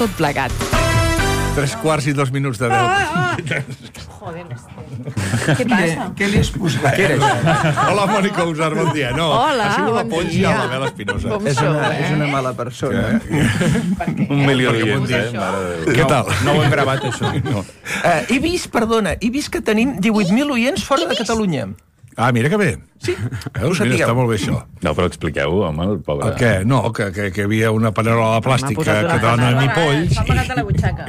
tot plegat. 3:02 de 10. Joder, què passa? Què li has posat? Què era això? Hola, Mònica Usar, bon dia. No, Hola, ha sigut la bon Pons i dia. la Bela Espinosa. Com És una mala persona. Un milió d'oients, mare de Déu. Què tal? No ho hem gravat, això. No. He vist que tenim 18.000 oients fora de Catalunya. Ah, mira que bé. Sí. Veus? Mira, està molt bé això. No, però expliqueu, home, el pobre... El què? No, que hi havia una panerola de plàstic que dona ni polls. S'ha pagat a la butxaca.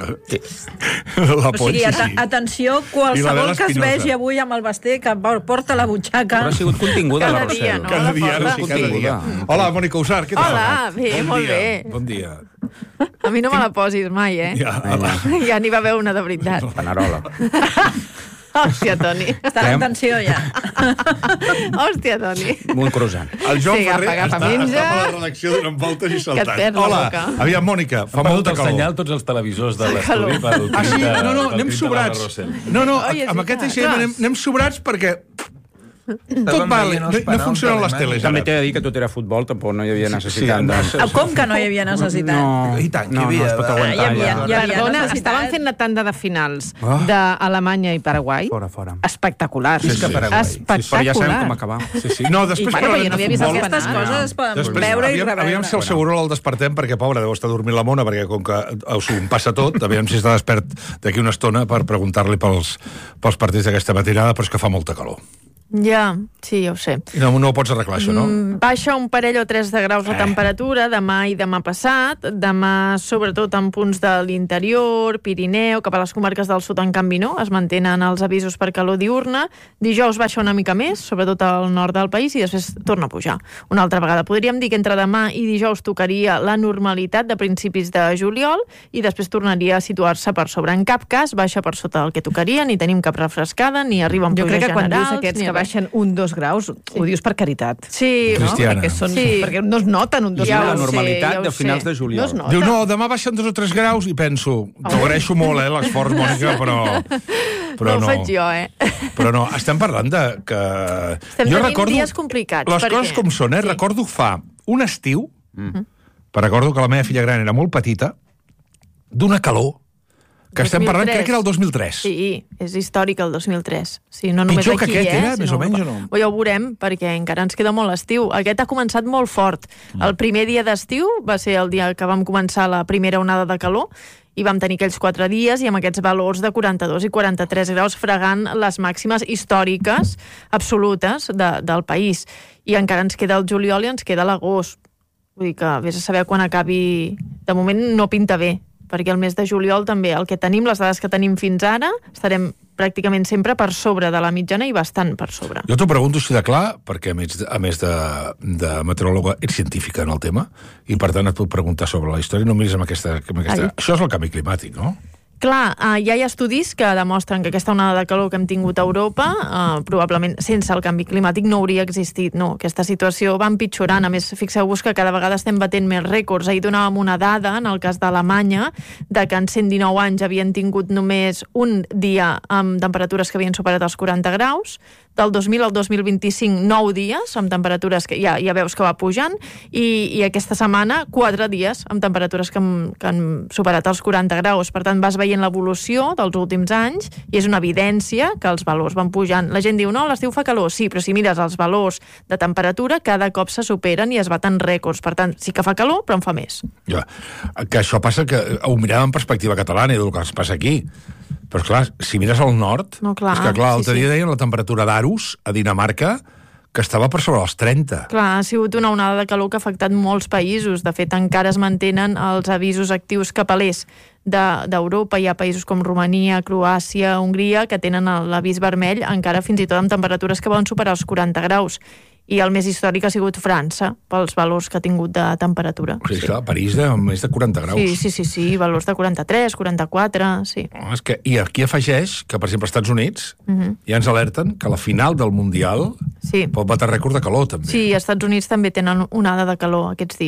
La O Pons, sigui, sí. atenció, I la qualsevol Bela que es Espinosa. vegi avui amb el basté que porta la butxaca... Però ha sigut continguda, la Cada dia, Rossell. no? Cada dia, la ara sí, cada dia. Hola, Mònica Usar, què tal? Hola, bé, Bon molt dia, bé. Bon dia. A mi no me la posis mai, Ja, hola. Ja n'hi va haver una de veritat. Panerola. Hòstia, Toni. Està en tensió, ja. Hòstia, Toni. Un croissant. El Joan Sí, Ferrer agafa, està menja. a la redacció donant voltes i saltant. et perd la Hola, boca. aviam, Mònica, fa molta el calor. senyal tots els televisors de calor. l'estudi pel Ah, sí? crit de- No, pel anem crit de la sobrats. Rossell. No, Oi, és amb aquest veritat. ICM anem sobrats perquè tot va, no funcionen les teles. També ara. t'he de dir que tot era futbol, tampoc no hi havia necessitat. Com que no hi havia necessitat? No, I tant que no, hi havia, no es pot va. aguantar. Hi havia- ja. hi havia Perdona, necessitat. estaven fent la tanda de finals d'Alemanya i Paraguai. Fora, fora. Espectaculars. Sí, sí. Espectaculars. Però ja sabem com acabar. Sí, sí. No, després I, bueno, parlarem jo no de havia vist futbol. aquesta Aquestes coses es poden Després, veure i aviam reveure. si el Segurol el despertem, perquè, pobre, deu estar dormint la mona, perquè com que s'ho passa tot, aviam si està despert d'aquí una estona per preguntar-li pels partits d'aquesta matinada, però és que fa molta calor. Ja, sí, ja ho sé. I no ho pots arreglar, això, no? Baixa un parell o 3 de graus la temperatura demà i demà passat. Demà, sobretot en punts de l'interior, Pirineu, cap a les comarques del sud, en canvi no. Es mantenen els avisos per calor diurna. Dijous baixa una mica més, sobretot al nord del país, i després torna a pujar. Una altra vegada. Podríem dir que entre demà i dijous tocaria la normalitat de principis de juliol i després tornaria a situar-se per sobre. En cap cas baixa per sota del que tocaria, ni tenim cap refrescada, ni arriben Jo pluges crec que quan dius generals, aquests ni que res. baixen 1-2 graus, ho dius per caritat. Sí, No? Cristiana. Perquè no es noten 1-2 Ja ho graus. sé, normalitat ja ho de finals sé. de juliol. No es nota. Diu, no, demà baixen 2 o 3 graus, i penso, t'ho agraeixo molt, l'esforç, Mònica, però no ho faig jo, Però no, estem parlant de que... Estem tenint dies complicats, Les perquè- coses com són, Sí. Recordo fa un estiu, recordo que la meva filla gran era molt petita, d'una calor, que estem parlant, crec que era el 2003. Sí, és històric el 2003. Sí, no només Pitjor que aquí, aquest era, sinó més o menys, Europa. o no? Ja ho veurem, perquè encara ens queda molt estiu. Aquest ha començat molt fort. El primer dia d'estiu va ser el dia que vam començar la primera onada de calor, i vam tenir aquells 4 dies i amb aquests valors de 42 i 43 graus fregant les màximes històriques absolutes del país. I encara ens queda el juliol i ens queda l'agost. Vull dir que vés a saber quan acabi... De moment no pinta bé, perquè el mes de juliol també, el que tenim, les dades que tenim fins ara, estarem pràcticament sempre per sobre de la mitjana i bastant per sobre. Jo t'ho pregunto així de clar, perquè a més de meteoròloga ets científica en el tema, i per tant et puc preguntar sobre la història, no miris amb aquesta... Ai. Això és el canvi climàtic, no? Clar, ja hi ha estudis que demostren que aquesta onada de calor que hem tingut a Europa, probablement sense el canvi climàtic no hauria existit, no. Aquesta situació va empitjorant. A més, fixeu-vos que cada vegada estem batent més rècords. Ahir donàvem una dada, en el cas d'Alemanya, de que en 119 anys havien tingut només un dia amb temperatures que havien superat els 40 graus, del 2000 al 2025 9 dies amb temperatures que ja veus que va pujant, i aquesta setmana 4 dies amb temperatures que han superat els 40 graus. Per tant, vas veient l'evolució dels últims anys i és una evidència que els valors van pujant. La gent diu, no, l'estiu fa calor. Sí, però si mires els valors de temperatura, cada cop se superen i es baten rècords. Per tant, sí que fa calor, però en fa més. Ja. Que això passa que ho miràvem en perspectiva catalana i del que es passa aquí. Però, esclar, si mires al nord... No, clar, és que, clar, l'altre sí. dia deien la temperatura d'Arus, a Dinamarca, que estava per sobre els 30. Clar, ha sigut una onada de calor que ha afectat molts països. De fet, encara es mantenen els avisos actius cap a l'est d'Europa. Hi ha països com Romania, Croàcia, Hongria, que tenen l'avís vermell encara fins i tot amb temperatures que poden superar els 40 graus. I el més històric ha sigut França, pels valors que ha tingut de temperatura. O sigui, esclar, París de més de 40 graus. Sí, valors de 43, 44, sí. És que, i aquí afegeix que, per exemple, als Estats Units ja ens alerten que la final del Mundial Sí. pot batre rècord de calor, també. Sí, als Estats Units també tenen onada de calor aquests dies.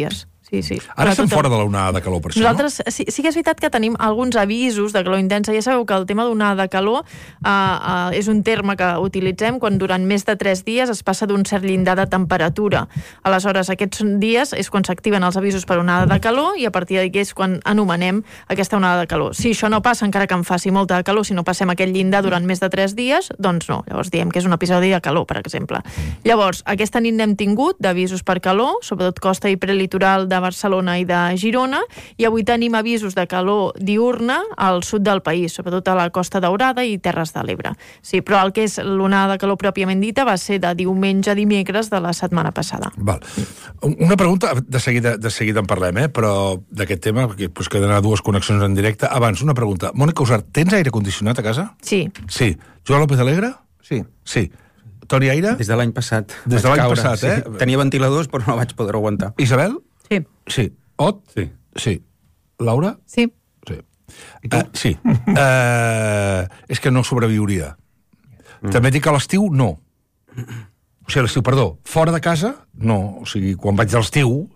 sí. Ara estem fora de l'onada de calor, per això, Nosaltres, sí que és veritat que tenim alguns avisos de calor intensa. Ja sabeu que el tema d'onada de calor és un terme que utilitzem quan durant més de 3 dies es passa d'un cert llindar de temperatura. Aleshores, aquests dies és quan s'activen els avisos per onada de calor i a partir d'aquí és quan anomenem aquesta onada de calor. Si això no passa, encara que em faci molta calor, si no passem aquest llindar durant més de 3 dies, doncs no. Llavors diem que és un episodi de calor, per exemple. Llavors, aquesta nit n'hem tingut d'avisos per calor, sobretot costa i prelitoral de Barcelona i de Girona, i avui tenim avisos de calor diurna al sud del país, sobretot a la Costa Daurada i Terres de l'Ebre. Sí, però el que és l'onada de calor pròpiament dita va ser de diumenge a dimecres de la setmana passada. Val. Una pregunta, de seguida en parlem, però d'aquest tema, perquè pues, queden 2 connexions en directe. Abans, una pregunta. Mònica Usart, tens aire condicionat a casa? Sí. Sí. Joan López Alegre? Sí. Sí. Toni Aire? Des de l'any passat. Des de l'any passat, sí. Tenia ventiladors, però no vaig poder aguantar. Isabel? Sí. Sí. Ot? Sí. Sí. Laura? Sí. Sí. Sí. És que no sobreviuria. També dic que a l'estiu, no. O sigui, a l'estiu, perdó. Fora de casa, no. O sigui, quan vaig a l'estiu,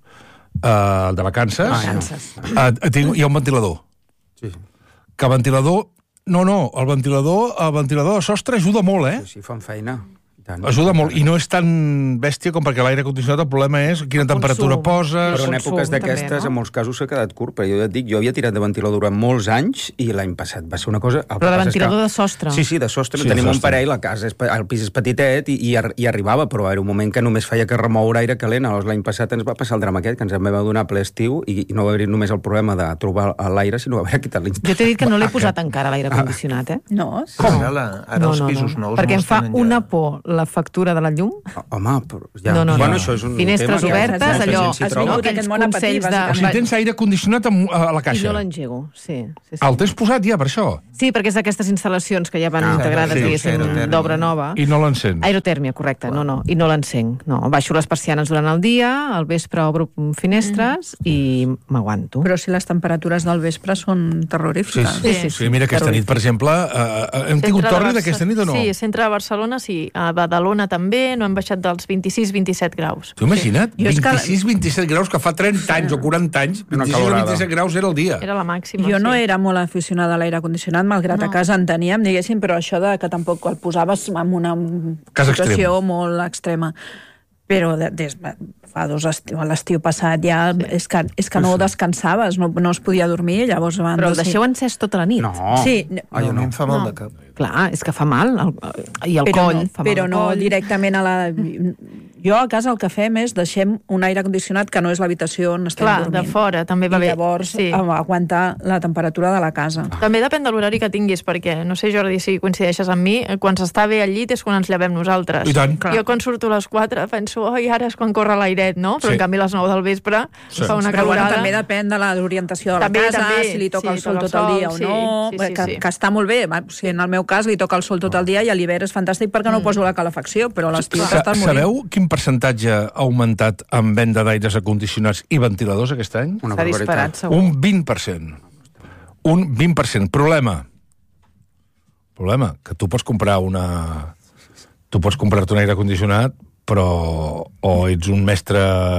de vacances, hi ha un ventilador. Sí. Que el ventilador... No, el ventilador de sostre ajuda molt, Sí, fan feina. Ajuda molt, i no és tan bèstia com perquè l'aire condicionat el problema és quina temperatura poses... Però en èpoques d'aquestes, en molts casos, s'ha quedat curt, però jo ja et dic, jo havia tirat de ventilador durant molts anys i l'any passat va ser una cosa... Però de ventilador de sostre. Sí, de sostre. Sí, Tenim de un sostre. parell, la casa, el pis és petitet i arribava, però era un moment que només feia que remoure aire calent. Llavors l'any passat ens va passar el drama aquest, que ens en va donar ple estiu i no va haver només el problema de trobar l'aire, sinó haver quitat l'instal·lador. Jo t'he dit que no l'he posat encara l'aire condicionat, No, Com? Ara els pisos nous... Perquè em fa molts tenen una por la factura de la llum. Home, però ja... No. Bueno, això és un Finestres tema que obertes, molta allò... gent s'hi has troba. vingut aquest món a patir, consells de... O sigui, tens aire condicionat a la I caixa. no l'engego, sí. El tens posat ja, per això? Sí, perquè és d'aquestes instal·lacions que ja van integrades, sí, diguéssim, aerotèrmia. d'obra nova. I no l'encens. Aerotèrmia, correcte, no, i no l'encenc. No, baixo les persianes durant el dia, al vespre obro finestres i m'aguanto. Però si les temperatures del vespre són terrorífiques. Sí, mira, aquesta nit, per exemple, hem tingut torri d'aquesta nit o no? Sí, centre de Barcelona, sí. A Badalona també, no hem baixat dels 26-27 graus. T'ho imagina't? Jo és que- 26-27 graus, que fa 30 anys o 40 anys, Una 26 o calorada. 27 graus era el dia. Era la màxima, Jo no sí. era molt aficionada a l'aire condicionat, malgrat a casa en teníem, diguéssim, però això de que tampoc el posaves en una Cas situació extrem. molt extrema. Però des fa 2 estius, l'estiu passat ja és que no descansaves, no es podia dormir, llavors van... Però el deixeu encès tota la nit? No. Sí, Ah, No, jo a mi no. em fa mal de cap. Clar, és que fa mal, i el però coll no, fa mal però al no coll. directament a la... Jo a casa el que fem és deixem un aire condicionat que no és l'habitació on estem Clar, dormint. de fora també va I bé. llavors Sí. aguantar la temperatura de la casa. També depèn de l'horari que tinguis, perquè, no sé, Jordi, si coincideixes amb mi, quan s'està bé al llit és quan ens llevem nosaltres. I tant. Jo quan surto a les 4 penso, oi, ara és quan corre l'airet, no? Però Sí. en canvi a les 9 del vespre fa una Però bueno, calorada. també depèn de l'orientació de la També, casa, també, si li toca sí, el sol toca tot el el dia sol, o sí, no, sí, que sí. està molt bé. O sigui, en el meu cas li toca el sol tot el dia i a l'hivern és fantàstic perquè no poso la calefacció, però a l'estiu t'estàs morint. Sabeu quin percentatge ha augmentat en venda d'aires acondicionats i ventiladors aquest any? Una S'ha disparat, barbaritat. segur. Un 20%. Un 20%. Problema, que tu pots comprar Tu pots comprar-te un aire condicionat, però o ets un mestre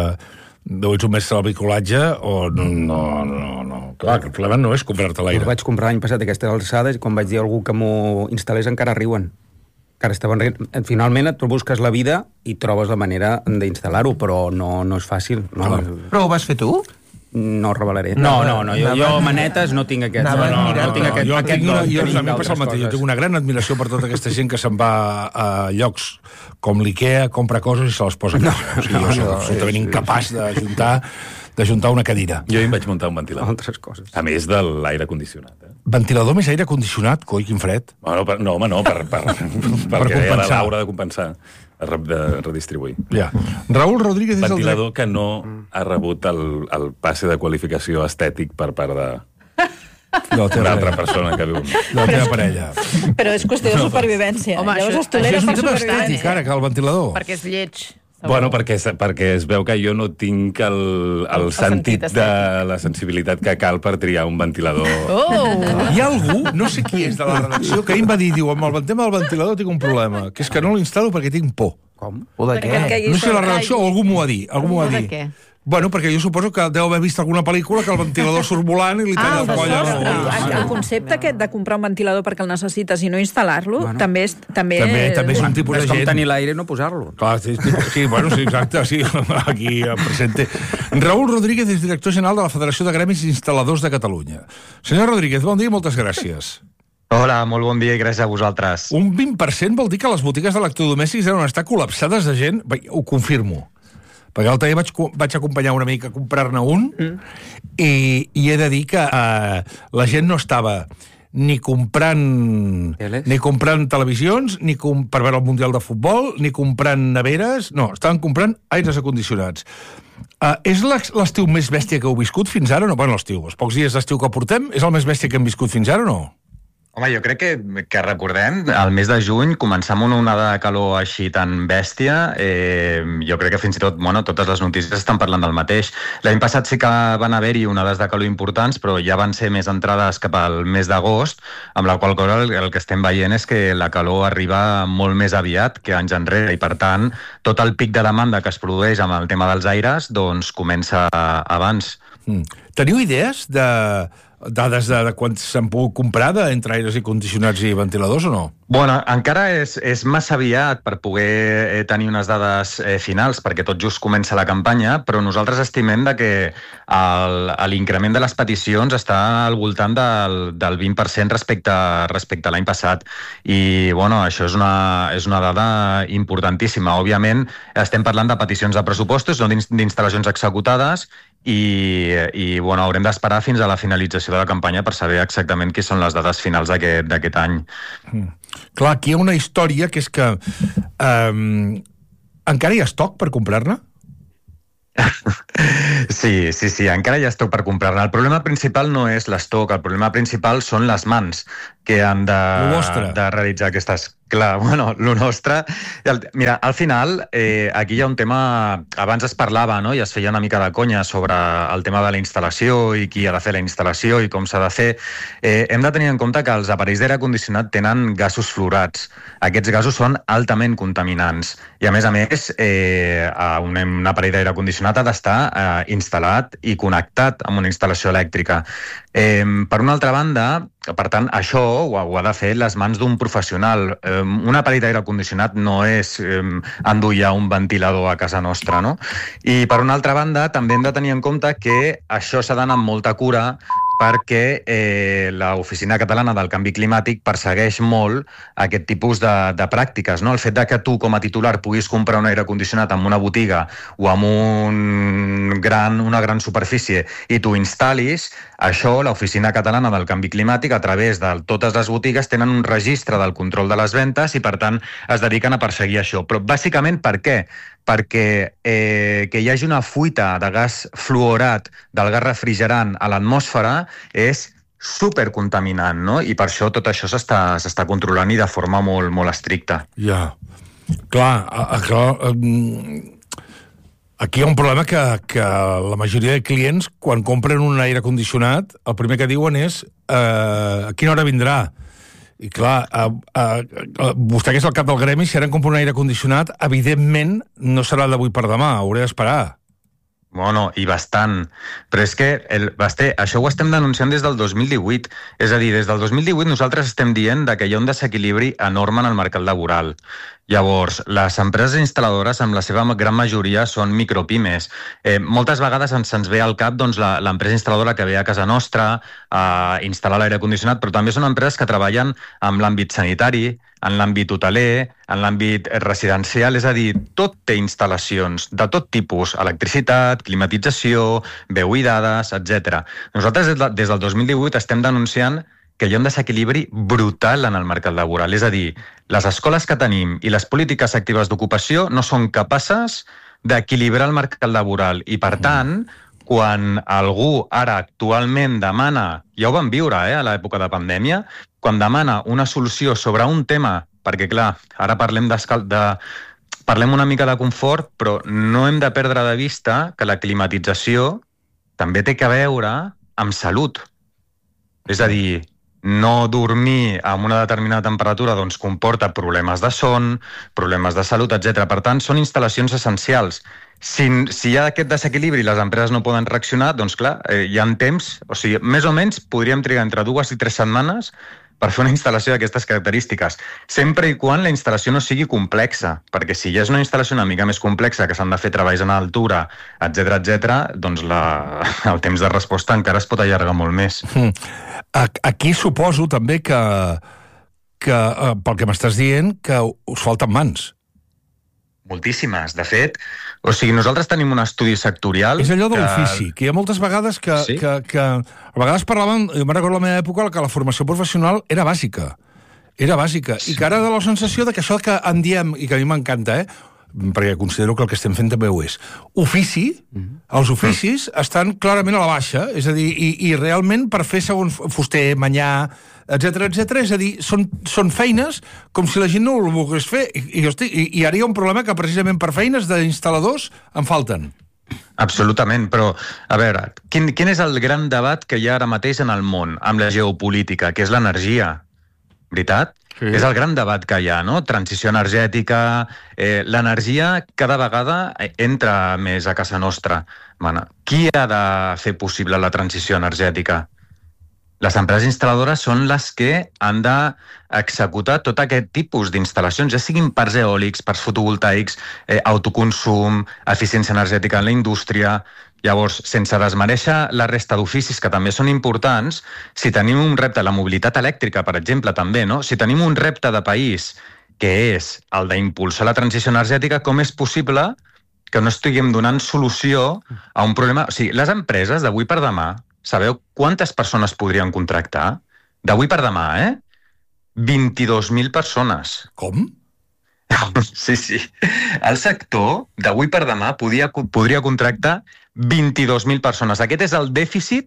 del bricolatge o no. Clar, que el problema no és comprar-te Jo l'aire. el vaig comprar l'any passat aquestes alçades i quan vaig dir a algú que m'ho instal·lés encara riuen. Encara estaven rient. Finalment et busques la vida i trobes la manera d'instal·lar-ho, però no és fàcil. No, Però ho vas fer tu? no ho revelaré. No, jo manetes no tinc aquests. Anava No mirant- tinc aquest Jo paquet. tinc una, jo, a mi em d'altres passa el mateix. Jo coses. tinc una gran admiració per tota aquesta gent que se'n va a llocs com l'IKEA, compra coses i se les posa a casa. O sigui, jo soc absolutament incapaç de juntar una cadira. Jo hi vaig muntar un ventilador. Altres coses. A més de l'aire condicionat. Ventilador més aire condicionat? Coi, quin fred. Bueno, no, home, no, perquè deia la compensar. Laura de compensar, de redistribuir. Ja. Raül Rodríguez és Ventilador que no ha rebut el passe de qualificació estètic per part de la teva d'una altra parella. persona que viu amb mi. De la teva parella. Però és qüestió de supervivència. Home, Llavors això es tolera Això és un per tema estètic, supervivència. ara, que el ventilador. Perquè és lleig. Bueno, perquè es veu que jo no tinc el sentit sentit de la sensibilitat que cal per triar un ventilador. Oh! Hi ha algú, no sé qui és de la redacció, que ahir em va dir, diu, amb el tema del ventilador tinc un problema, que és que no l'instal·lo perquè tinc por. Com? O de Perquè què? hi No sé, la caigui. redacció o algú m'ho va dir. Algú m'ho va De dir. què? Bueno, perquè jo suposo que deu haver vist alguna pel·lícula que el ventilador surt volant i li talla el la colla. sostre. El concepte aquest de comprar un ventilador perquè el necessites i no instal·lar-lo, també és un tipus de És com gent. tenir l'aire i no posar-lo. Clar, sí, bueno, sí, exacte, sí, aquí presente. Raúl Rodríguez és director general de la Federació de Gremis Instal·ladors de Catalunya. Senyor Rodríguez, bon dia i moltes gràcies. Hola, molt bon dia i gràcies a vosaltres. Un 20% vol dir que les botigues d'electrodomèstics deuen estar col·lapsades de gent? Bé, ho confirmo. Perquè l'altre dia vaig acompanyar una amiga a comprar-ne un i he de dir que la gent no estava ni comprant televisions, ni per veure el Mundial de Futbol, ni comprant neveres, no, estaven comprant aires acondicionats. És l'estiu més bèstia que heu viscut fins ara o no? Bueno, l'estiu, els pocs dies d'estiu que portem, és el més bèstia que hem viscut fins ara o no? Home, jo crec que recordem, al mes de juny, començar amb una onada de calor així tan bèstia, jo crec que fins i tot, bueno, totes les notícies estan parlant del mateix. L'any passat sí que van haver-hi onades de calor importants, però ja van ser més entrades cap al mes d'agost, amb la qual cosa el que estem veient és que la calor arriba molt més aviat que anys enrere, i per tant, tot el pic de demanda que es produeix amb el tema dels aires, doncs comença abans. Teniu idees de dades de quan s'han pogut comprar entre aires i condicionats i ventiladors o no? Bueno, encara és massa aviat per poder tenir unes dades finals, perquè tot just comença la campanya, però nosaltres estimem que l'increment de les peticions està al voltant del 20% respecte a l'any passat. I, bueno, això és una dada importantíssima. Òbviament, estem parlant de peticions de pressupostos, no d'instal·lacions executades, i bueno, haurem d'esperar fins a la finalització de la campanya per saber exactament quines són les dades finals d'aquest any. Clar, aquí hi ha una història que és que encara hi ha estoc per comprar-ne? Sí, encara hi ha estoc per comprar-ne. El problema principal no és l'estoc, el problema principal són les mans que han de realitzar aquestes... Clar, bueno, lo nostre... Mira, al final, aquí hi ha un tema... Abans es parlava, no?, i es feia una mica de conya sobre el tema de la instal·lació i qui ha de fer la instal·lació i com s'ha de fer. Hem de tenir en compte que els aparells d'aire condicionat tenen gasos fluorats. Aquests gasos són altament contaminants. I, a més, un aparell d'aire condicionat ha d'estar instal·lat i connectat amb una instal·lació elèctrica. Per una altra banda, per tant, això ho ha de fer les mans d'un professional. Un aparell d'aire condicionat no és endollar un ventilador a casa nostra, no? I per una altra banda, també hem de tenir en compte que això s'ha d'anar amb molta cura perquè l'Oficina Catalana del Canvi Climàtic persegueix molt aquest tipus de pràctiques, no? El fet que tu, com a titular, puguis comprar un aire condicionat en una botiga o en una gran superfície i tu instal·lis, això, l'Oficina Catalana del Canvi Climàtic, a través de totes les botigues, tenen un registre del control de les ventes i, per tant, es dediquen a perseguir això. Però, bàsicament, per què? Perquè que hi hagi una fuita de gas fluorat del gas refrigerant a l'atmosfera és supercontaminant, no? I per això tot això s'està controlant i de forma molt, molt estricta. Ja. Clar, aquí hi ha un problema que la majoria de clients, quan compren un aire condicionat, el primer que diuen és a quina hora vindrà? I clar, vostè que és el cap del gremi, si ara em compro un aire condicionat, evidentment no serà d'avui per demà, hauré d'esperar. Bueno, i bastant. Però és que, Basté, això ho estem denunciant des del 2018. És a dir, des del 2018 nosaltres estem dient que hi ha un desequilibri enorme en el mercat laboral. Llavors, les empreses instal·ladores, amb la seva gran majoria, són micropimes. Moltes vegades se'ns ve al cap l'empresa instal·ladora que ve a casa nostra a instal·lar l'aire condicionat, però també són empreses que treballen en l'àmbit sanitari, en l'àmbit hoteler, en l'àmbit residencial, és a dir, tot té instal·lacions de tot tipus, electricitat, climatització, veu i dades, etc. Nosaltres des del 2018 estem denunciant que hi ha un desequilibri brutal en el mercat laboral. És a dir, les escoles que tenim i les polítiques actives d'ocupació no són capaces d'equilibrar el mercat laboral. I, per tant, quan algú ara actualment demana, ja ho vam viure a l'època de pandèmia, quan demana una solució sobre un tema, perquè clar, ara parlem una mica de confort, però no hem de perdre de vista que la climatització també té que veure amb salut. És a dir, no dormir amb una determinada temperatura doncs comporta problemes de son, problemes de salut, etc. Per tant, són instal·lacions essencials. si hi ha aquest desequilibri i les empreses no poden reaccionar, doncs clar, hi ha temps, o sigui, més o menys podríem trigar entre 2 i 3 setmanes per fer una instal·lació d'aquestes característiques, sempre i quan la instal·lació no sigui complexa, perquè si ja és una instal·lació una mica més complexa, que s'han de fer treballs en altura, etc, doncs el temps de resposta encara es pot allargar molt més. Aquí suposo també que pel que m'estàs dient, que us falten mans. Moltíssimes. De fet, o sigui, nosaltres tenim un estudi sectorial... És allò de l'ofici, que hi ha moltes vegades que a vegades parlaven, jo me'n recordo la meva època, que la formació professional era bàsica. Era bàsica. I que ara de la sensació de que això que en diem, i que a mi m'encanta, perquè considero que el que estem fent també ho és, ofici, els oficis estan clarament a la baixa, és a dir, i realment per fer segons fuster, manyà, etc, és a dir, són feines com si la gent no ho volgués fer, i ara hi ha un problema que precisament per feines d'instal·ladors en falten. Absolutament, però, a veure, quin és el gran debat que hi ha ara mateix en el món, amb la geopolítica, que és l'energia, veritat? Sí. És el gran debat que hi ha, no? Transició energètica, l'energia cada vegada entra més a casa nostra. Bueno, qui ha de fer possible la transició energètica? Les empreses instal·ladores són les que han d'executar tot aquest tipus d'instal·lacions, ja siguin parcs eòlics, parcs fotovoltaics, autoconsum, eficiència energètica en la indústria. Llavors, sense desmereixer la resta d'oficis, que també són importants, si tenim un repte, la mobilitat elèctrica, per exemple, també, no? Si tenim un repte de país que és el d'impulsar la transició energètica, com és possible que no estiguem donant solució a un problema... O sigui, les empreses d'avui per demà, sabeu quantes persones podrien contractar? D'avui per demà, 22.000 persones. Com? Sí. El sector, d'avui per demà, podria contractar 22.000 persones. Aquest és el dèficit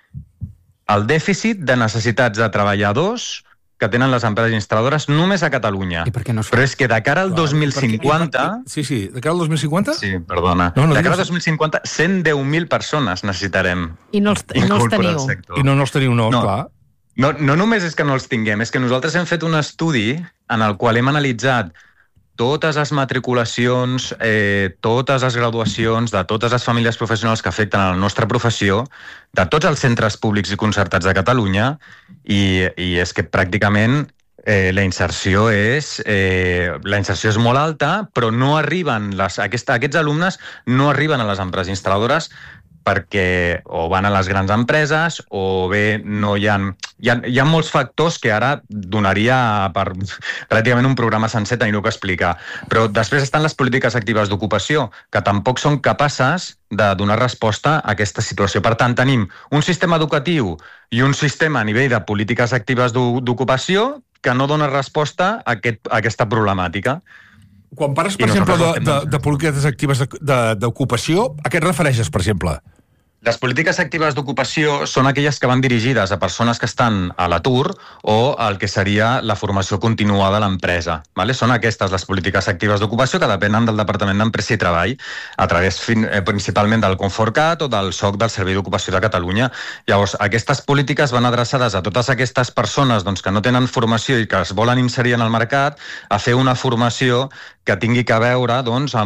de necessitats de treballadors que tenen les empreses instal·ladores només a Catalunya. Però és que de cara al 2050... Sí, de cara al 2050? Sí, perdona. De cara al 2050, 110.000 persones necessitarem. I no els teniu. I no els teniu, clar. No només és que no els tinguem, és que nosaltres hem fet un estudi en el qual hem analitzat totes les matriculacions, totes les graduacions de totes les famílies professionals que afecten a la nostra professió, de tots els centres públics i concertats de Catalunya, i és que pràcticament la inserció és molt alta, però no arriben aquests alumnes no arriben a les empreses instal·ladores perquè o van a les grans empreses o bé no hi ha molts factors que ara donaria per pràcticament un programa sencer tenir-ho que explicar. Però després estan les polítiques actives d'ocupació, que tampoc són capaces de donar resposta a aquesta situació. Per tant, tenim un sistema educatiu i un sistema a nivell de polítiques actives d'ocupació que no dona resposta a aquesta problemàtica. Quan parles, per exemple, de polítiques actives d'ocupació, a què et refereixes, per exemple? Les polítiques actives d'ocupació són aquelles que van dirigides a persones que estan a l'atur o el que seria la formació continuada a l'empresa. Són aquestes les polítiques actives d'ocupació que depenen del Departament d'Empresa i Treball a través principalment del Conforcat o del SOC del Servei d'Ocupació de Catalunya. Llavors, aquestes polítiques van adreçades a totes aquestes persones que no tenen formació i que es volen inserir en el mercat a fer una formació que tingui a veure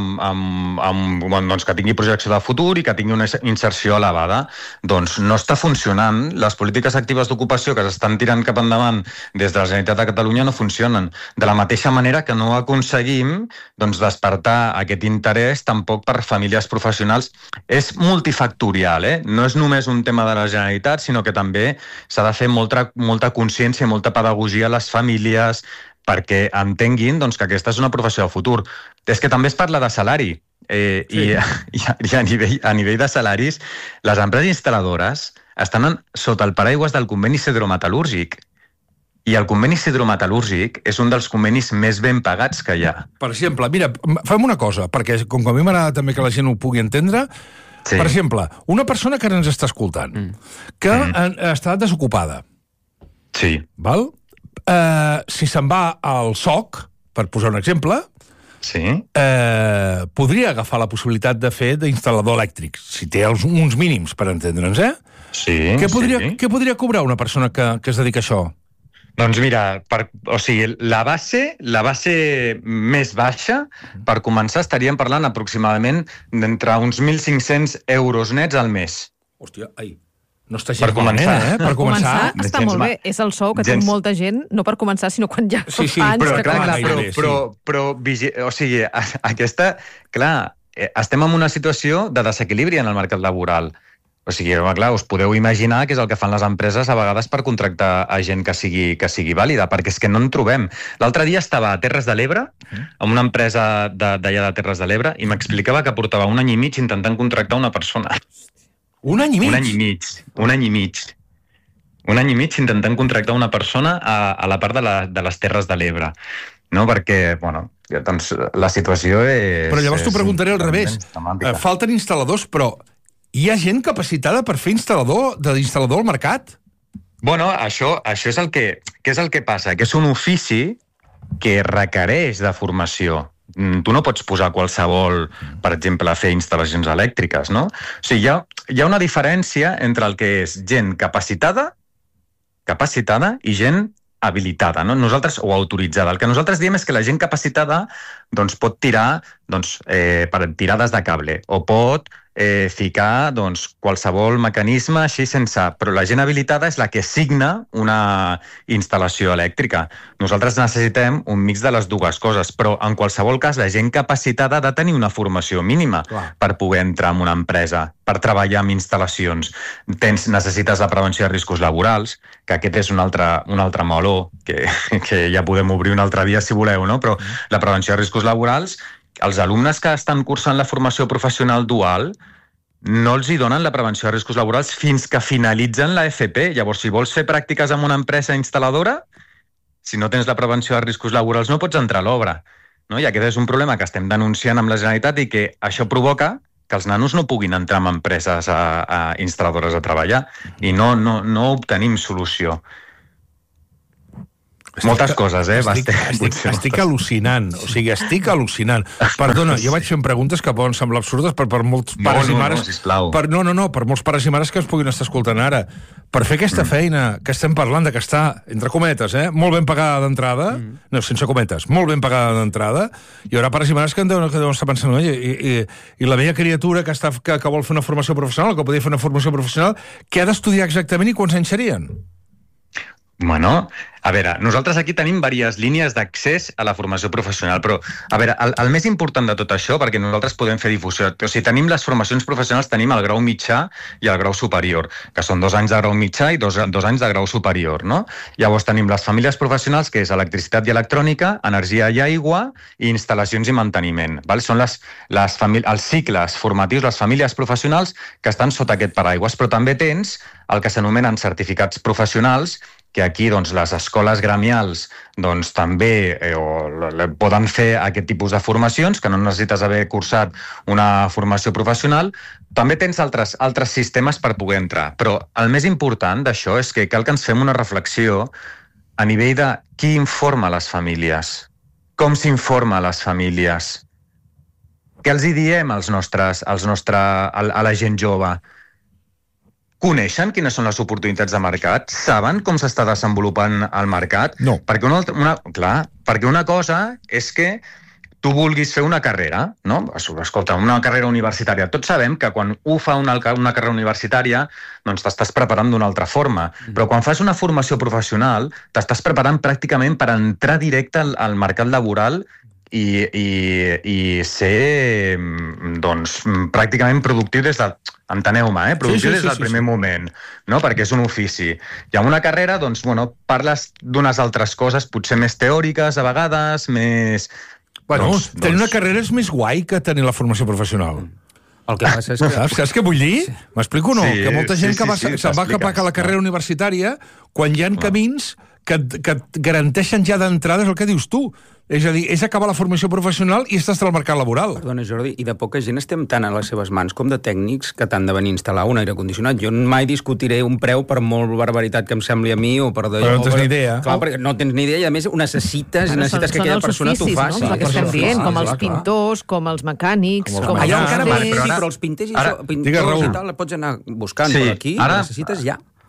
que tingui projecció de futur i que tingui una inserció elevada. Doncs no està funcionant. Les polítiques actives d'ocupació que s'estan tirant cap endavant des de la Generalitat de Catalunya no funcionen. De la mateixa manera que no aconseguim despertar aquest interès tampoc per famílies professionals. És multifactorial, no és només un tema de la Generalitat, sinó que també s'ha de fer molta consciència i molta pedagogia a les famílies perquè entenguin que aquesta és una professió de futur. És que també es parla de salari. I a nivell de salaris, les empreses instal·ladores estan sota el paraigües del conveni hidrometal·lúrgic. I el conveni hidrometal·lúrgic és un dels convenis més ben pagats que hi ha. Per exemple, mira, fem una cosa, perquè com que a mi m'agrada també que la gent ho pugui entendre, per exemple, una persona que ens està escoltant, que està desocupada. Sí. Val? Si se'n va al SOC, per posar un exemple, podria agafar la possibilitat de fer d'instal·lador elèctric, si té uns mínims, per entendre'ns, Sí. Què podria cobrar una persona que es dedica a això? Doncs mira, la base més baixa, per començar, estaríem parlant aproximadament d'entre uns 1.500 euros nets al mes. Hòstia, no està gens malament, Per començar està molt bé. És el sou que té molta gent, no per començar, sinó quan ja fa anys que però aquesta... Clar, estem en una situació de desequilibri en el mercat laboral. O sigui, clar, us podeu imaginar què és el que fan les empreses a vegades per contractar a gent que sigui vàlida, perquè és que no en trobem. L'altre dia estava a Terres de l'Ebre, amb una empresa d'allà de Terres de l'Ebre, i m'explicava que portava 1 any i mig intentant contractar una persona. Un any i mig? Un any i mig intentant contractar una persona a la part de les Terres de l'Ebre. No, perquè, doncs la situació és... Però llavors t'ho preguntaré al revés. Falten instal·ladors, però hi ha gent capacitada per fer d'instal·lador al mercat? Bueno, això és el que passa, que és un ofici que requereix de formació. Tu no pots posar qualsevol, per exemple, a fer instal·lacions elèctriques, no? O sigui, hi ha una diferència entre el que és gent capacitada i gent habilitada, no? O autoritzada. El que nosaltres diem és que la gent capacitada doncs, pot tirar per tirades de cable o pot ficar qualsevol mecanisme així sense... Però la gent habilitada és la que signa una instal·lació elèctrica. Nosaltres necessitem un mix de les dues coses, però en qualsevol cas la gent capacitada ha de tenir una formació mínima per poder entrar en una empresa, per treballar amb instal·lacions. Necessites la prevenció de riscos laborals, que aquest és un altre meló, que ja podem obrir un altre dia si voleu, no? Però la prevenció de riscos laborals, els alumnes que estan cursant la formació professional dual no els hi donen la prevenció de riscos laborals fins que finalitzen la FP. Llavors, si vols fer pràctiques en una empresa instal·ladora, si no tens la prevenció de riscos laborals no pots entrar a l'obra. No? I aquest és un problema que estem denunciant amb la Generalitat i que això provoca que els nanos no puguin entrar en empreses instal·ladores a treballar i no obtenim solució. Moltes coses, Estic al·lucinant, estic al·lucinant. Perdona, jo vaig fent preguntes que poden semblar absurdes per molts pares i mares... Per molts pares i mares que ens puguin estar escoltant ara. Per fer aquesta feina que estem parlant, que està, entre cometes, molt ben pagada d'entrada, no, sense cometes, molt ben pagada d'entrada, hi haurà pares i mares que deuen estar pensant, i la meva criatura que vol fer una formació professional, que podria fer una formació professional, què ha d'estudiar exactament i quants anys serien? Bueno, a veure, nosaltres aquí tenim diverses línies d'accés a la formació professional, però, a veure, el més important de tot això, perquè nosaltres podem fer difusió, o sigui, tenim les formacions professionals, tenim el grau mitjà i el grau superior, que són 2 anys de grau mitjà i 2 anys de grau superior, no? Llavors tenim les famílies professionals, que és electricitat i electrònica, energia i aigua, i instal·lacions i manteniment. Val? Són els cicles formatius, les famílies professionals que estan sota aquest paraigües, però també tens el que s'anomenen certificats professionals, que aquí les escoles gremials també poden fer aquest tipus de formacions, que no necessites haver cursat una formació professional. També tens altres sistemes per poder entrar, però el més important d'això és que cal que ens fem una reflexió a nivell de qui informa les famílies, com s'informa les famílies, què els hi diem a la gent jove. Coneixen quines són les oportunitats de mercat? Saben com s'està desenvolupant el mercat? No. Perquè una cosa és que tu vulguis fer una carrera, no? Escolta, una carrera universitària. Tots sabem que quan un fa una carrera universitària doncs t'estàs preparant d'una altra forma. Però quan fas una formació professional t'estàs preparant pràcticament per entrar directe al mercat laboral i ser pràcticament productiu des de... Enteneu-me, productiu des del primer moment, no? Perquè és un ofici. I amb una carrera, parles d'unes altres coses, potser més teòriques a vegades, més... Tenir una carrera és més guai que tenir la formació professional. El que passa és que... Saps què vull dir? M'explico o no? Que molta gent que se'n va cap a la carrera universitària, quan hi ha camins que et garanteixen ja d'entrada el que dius tu. És a dir, és acabar la formació professional i estàs al mercat laboral. Perdona, Jordi, i de poca gent estem tant a les seves mans com de tècnics que t'han de venir a instal·lar un aire condicionat. Jo mai discutiré un preu per molt barbaritat que em sembli a mi o per... Però no tens ni idea. Clar, perquè no tens ni idea i a més ho necessites que aquella persona t'ho faci. No? El que estem dient, com els pintors, com els mecànics... Allò encara més, però els pintors i tal pots anar buscant, però aquí ho necessites ja.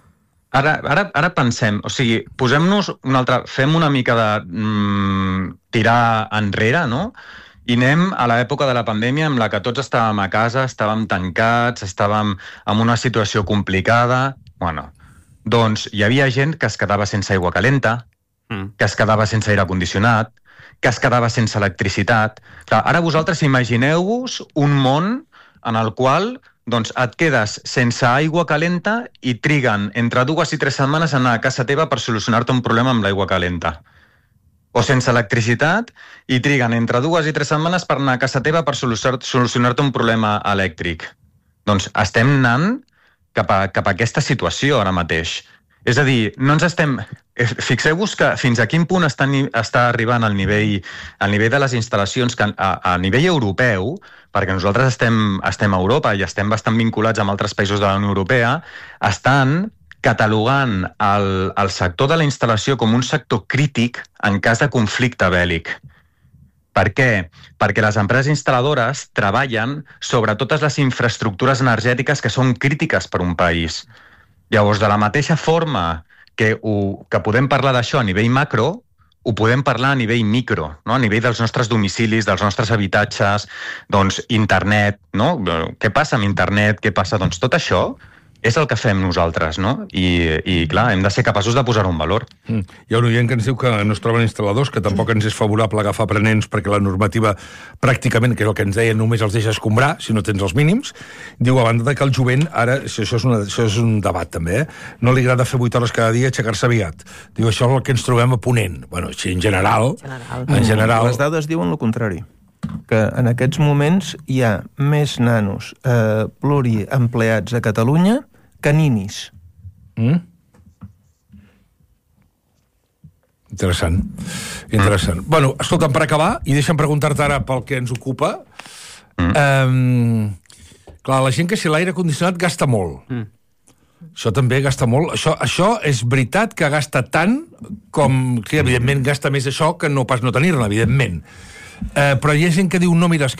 Ara pensem, o sigui, posem-nos fem una mica de tirar enrere, no? I anem a l'època de la pandèmia en la que tots estàvem a casa, estàvem tancats, estàvem en una situació complicada. Bueno, doncs hi havia gent que es quedava sense aigua calenta, que es quedava sense aire condicionat, que es quedava sense electricitat. Clar, ara vosaltres imagineu-vos un món en el qual doncs, et quedes sense aigua calenta i triguen entre 2 i 3 setmanes a anar a casa teva per solucionar-te un problema amb l'aigua calenta. O sense electricitat i triguen entre 2 i 3 setmanes per anar a casa teva per solucionar-te un problema elèctric. Doncs estem anant cap a aquesta situació ara mateix. És a dir, no ens estem... Fixeu-vos que fins a quin punt està arribant el nivell de les instal·lacions que a nivell europeu, perquè nosaltres estem a Europa i estem bastant vinculats amb altres països de la Unió Europea, estan catalogant el sector de la instal·lació com un sector crític en cas de conflicte bèl·lic. Per què? Perquè les empreses instal·ladores treballen sobre totes les infraestructures energètiques que són crítiques per un país. Llavors, de la mateixa forma que podem parlar d'això a nivell macro, ho podem parlar a nivell micro, no? A nivell dels nostres domicilis, dels nostres habitatges, doncs internet, no? Què passa amb internet? Què passa? Doncs tot això és el que fem nosaltres, no? I clar, hem de ser capaços de posar-ho en valor. Hi ha un oient que ens diu que no es troben instal·ladors, que tampoc ens és favorable agafar aprenents perquè la normativa pràcticament, que és el que ens deia, només els deixa escombrar si no tens els mínims. Diu, a banda de que el jovent, ara, això és un debat també, no li agrada fer 8 hores cada dia, aixecar-se aviat. Diu, això és el que ens trobem a Ponent. Bueno, així, en general. Les dades diuen el contrari, que en aquests moments hi ha més nanos pluriempleats a Catalunya que ninis. Interessant. Bueno, escolta'm, per acabar, i deixa'm preguntar-te ara pel que ens ocupa. Clar, la gent que si l'aire condicionat gasta molt. Això també gasta molt. Això és veritat que gasta tant com... Sí, evidentment gasta més això que no pas no tenir-ne, evidentment. Però hi ha gent que diu, no, mira,